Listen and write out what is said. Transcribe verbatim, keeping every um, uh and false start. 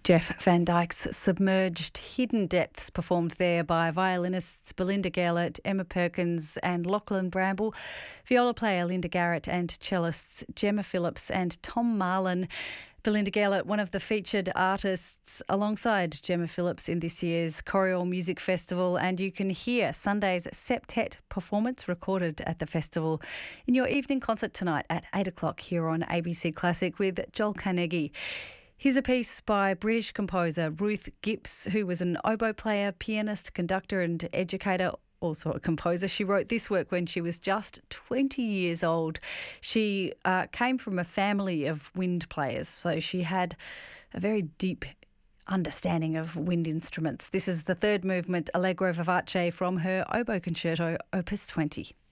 Jeff Van Dyke's Submerged Hidden Depths, performed there by violinists Belinda Gellert, Emma Perkins and Lachlan Bramble, viola player Linda Garrett and cellists Gemma Phillips and Tom Marlin. Belinda Gellert, one of the featured artists alongside Gemma Phillips in this year's Coriol Music Festival, and you can hear Sunday's septet performance recorded at the festival in your evening concert tonight at eight o'clock here on A B C Classic with Joel Carnegie. Here's a piece by British composer Ruth Gibbs, who was an oboe player, pianist, conductor and educator, also a composer. She wrote this work when she was just twenty years old. She uh, came from a family of wind players, so she had a very deep understanding of wind instruments. This is the third movement, Allegro Vivace, from her oboe concerto, Opus twenty.